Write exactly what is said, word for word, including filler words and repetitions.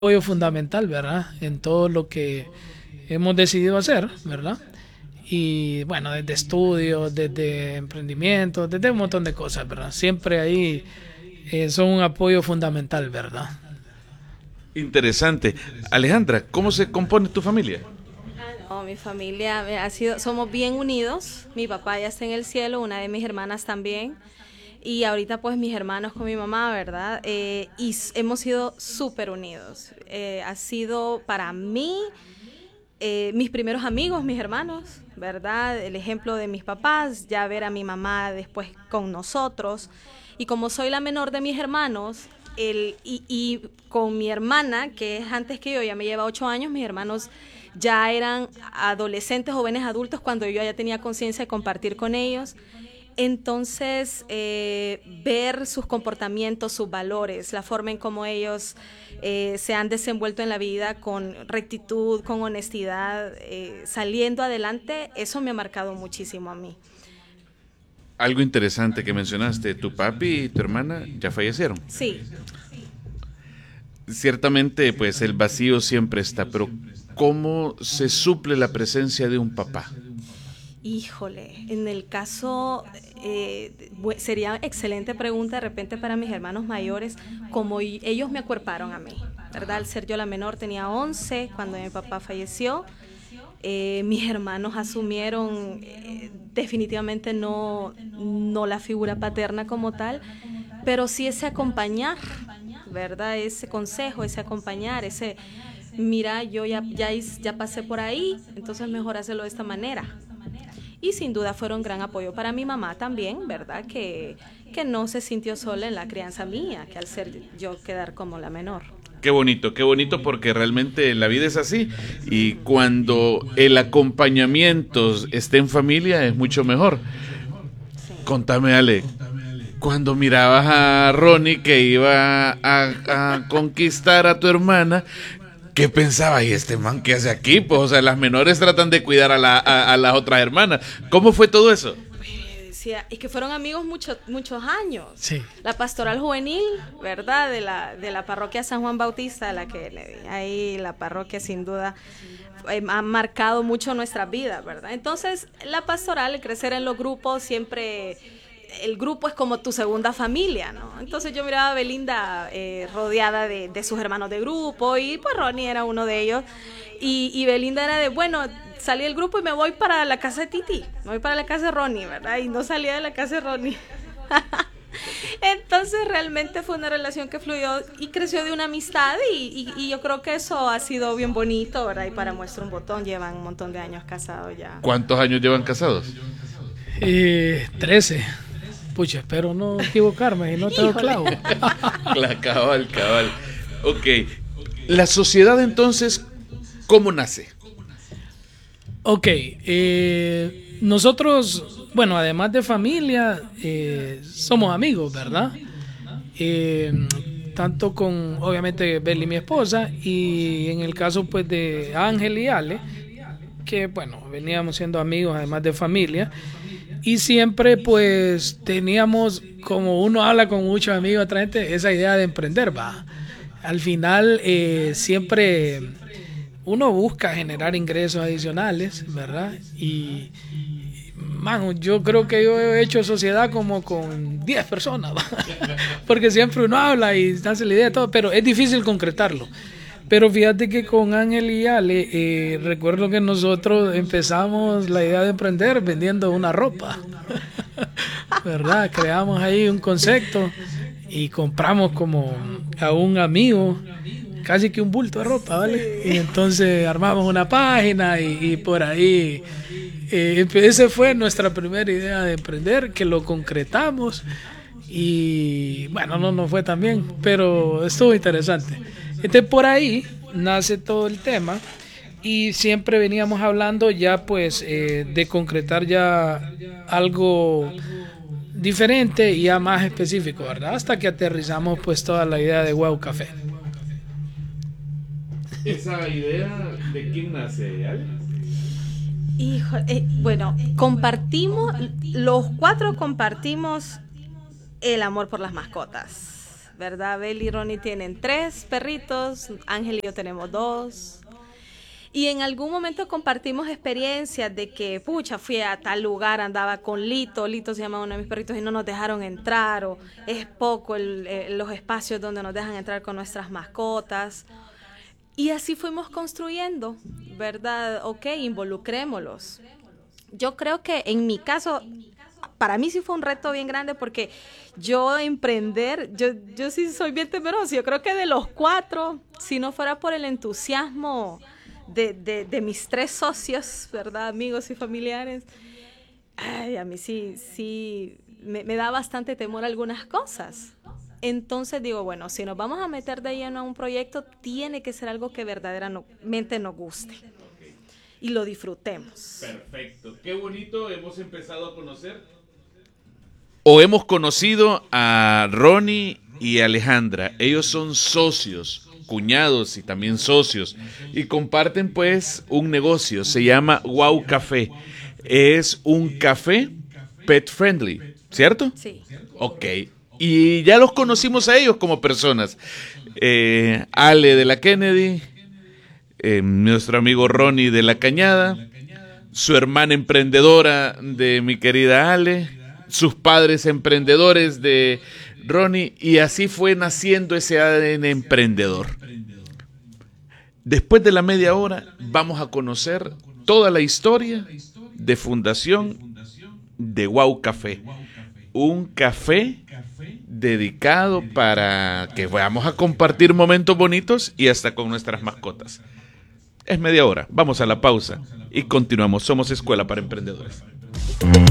apoyo fundamental, ¿verdad? En todo lo que hemos decidido hacer, ¿verdad? Y bueno, desde estudios, desde emprendimiento, desde un montón de cosas, ¿verdad? Siempre ahí eh, son un apoyo fundamental, ¿verdad? Interesante. Alejandra, ¿cómo se compone tu familia? No, mi familia eh, ha sido, somos bien unidos. Mi papá ya está en el cielo, una de mis hermanas también. Y ahorita pues mis hermanos con mi mamá, ¿verdad? Eh, y s- hemos sido súper unidos. Eh, ha sido para mí eh, mis primeros amigos, mis hermanos, ¿verdad? El ejemplo de mis papás, ya ver a mi mamá después con nosotros. Y como soy la menor de mis hermanos, el, y, y con mi hermana, que es antes que yo, ya me lleva ocho años, mis hermanos ya eran adolescentes, jóvenes adultos, cuando yo ya tenía conciencia de compartir con ellos. Entonces, eh, ver sus comportamientos, sus valores, la forma en cómo ellos eh, se han desenvuelto en la vida con rectitud, con honestidad, eh, saliendo adelante, eso me ha marcado muchísimo a mí. Algo interesante que mencionaste, tu papi y tu hermana ya fallecieron. Sí. Ciertamente, pues el vacío siempre está, pero ¿cómo se suple la presencia de un papá? Híjole, en el caso, eh, bu- sería excelente pregunta de repente para mis hermanos mayores, como y- ellos me acuerparon a mí, ¿verdad? Al ser yo la menor, tenía once cuando mi papá falleció. Eh, mis hermanos asumieron eh, definitivamente no, no la figura paterna como tal, pero sí ese acompañar, ¿verdad? Ese consejo, ese acompañar, ese, mira, yo ya, ya, hice- ya pasé por ahí, entonces mejor hacerlo de esta manera. Y sin duda fueron gran apoyo para mi mamá también, ¿verdad? Que, que no se sintió sola en la crianza mía, que al ser yo quedar como la menor. Qué bonito, qué bonito porque realmente la vida es así y cuando el acompañamiento esté en familia es mucho mejor. Sí. Contame, Ale, cuando mirabas a Ronnie que iba a, a conquistar a tu hermana, ¿qué pensabas? ¿Y este man qué hace aquí? Pues, o sea, las menores tratan de cuidar a, la, a, a las otras hermanas. ¿Cómo fue todo eso? Decía, y que fueron amigos muchos muchos años. Sí. La pastoral juvenil, ¿verdad? De la, de la parroquia San Juan Bautista, a la que le di. Ahí la parroquia sin duda eh, ha marcado mucho nuestra vida, ¿verdad? Entonces, la pastoral, el crecer en los grupos, siempre el grupo es como tu segunda familia, ¿no? Entonces yo miraba a Belinda eh, rodeada de, de sus hermanos de grupo y pues Ronnie era uno de ellos. Y, y Belinda era de, bueno, salí del grupo y me voy para la casa de Titi, me voy para la casa de Ronnie, ¿verdad? Y no salía de la casa de Ronnie. Entonces realmente fue una relación que fluyó y creció de una amistad y, y, y yo creo que eso ha sido bien bonito, ¿verdad? Y para muestra un botón, llevan un montón de años casados ya. ¿Cuántos años llevan casados? Eh, trece. Pucha, espero no equivocarme y no te doy clavo. La cabal, cabal. Ok. La sociedad entonces, ¿cómo nace? Ok, eh, nosotros, bueno, además de familia, eh, somos amigos, ¿verdad? Eh, tanto con, obviamente, Beli, mi esposa, y en el caso, pues, de Ángel y Ale, que, bueno, veníamos siendo amigos, además de familia, y siempre, pues, teníamos, como uno habla con muchos amigos, otra gente, esa idea de emprender, va. Al final, eh, siempre uno busca generar ingresos adicionales, ¿verdad? Y, mano, yo creo que yo he hecho sociedad como con diez personas, ¿va? Porque siempre uno habla y hace la idea de todo, pero es difícil concretarlo. Pero fíjate que con Ángel y Ale, eh, recuerdo que nosotros empezamos la idea de emprender vendiendo una ropa, ¿verdad? Creamos ahí un concepto y compramos como a un amigo casi que un bulto de ropa, ¿vale? Y entonces armamos una página y, y por ahí, eh, esa fue nuestra primera idea de emprender, que lo concretamos y bueno, no nos fue tan bien, pero estuvo interesante. Entonces por ahí nace todo el tema y siempre veníamos hablando ya pues eh, de concretar ya algo diferente y ya más específico, ¿verdad? Hasta que aterrizamos pues toda la idea de Wow Café. ¿Esa idea de quién nace, Ale? Hijo, eh, bueno, compartimos, los cuatro compartimos el amor por las mascotas, ¿verdad? Bel y Ronnie tienen tres perritos, Ángel y yo tenemos dos. Y en algún momento compartimos experiencias de que, pucha, fui a tal lugar, andaba con Lito, Lito se llama uno de mis perritos y no nos dejaron entrar, o es poco el, el, los espacios donde nos dejan entrar con nuestras mascotas. Y así fuimos construyendo, ¿verdad? Ok, involucrémoslos. Yo creo que en mi caso, para mí sí fue un reto bien grande porque yo emprender, yo, yo sí soy bien temerosa. Yo creo que de los cuatro, si no fuera por el entusiasmo De, de, de mis tres socios, ¿verdad? Amigos y familiares, ay, a mí sí, sí, me, me da bastante temor algunas cosas. Entonces digo, bueno, si nos vamos a meter de lleno a un proyecto, tiene que ser algo que verdaderamente nos guste y lo disfrutemos. Perfecto, qué bonito, hemos empezado a conocer o hemos conocido a Ronnie y Alejandra. Ellos son socios, cuñados y también socios, y comparten pues un negocio, se llama Wow Café. Es un café pet friendly, ¿cierto? Sí. Ok, y ya los conocimos a ellos como personas. Eh, Ale de la Kennedy, eh, nuestro amigo Ronnie de la Cañada, su hermana emprendedora de mi querida Ale, sus padres emprendedores de Ronnie, y así fue naciendo ese A D N emprendedor. Después de la media hora vamos a conocer toda la historia de fundación de Wow Café. Un café dedicado para que vayamos a compartir momentos bonitos y hasta con nuestras mascotas. Es media hora, vamos a la pausa y continuamos. Somos Escuela para Emprendedores.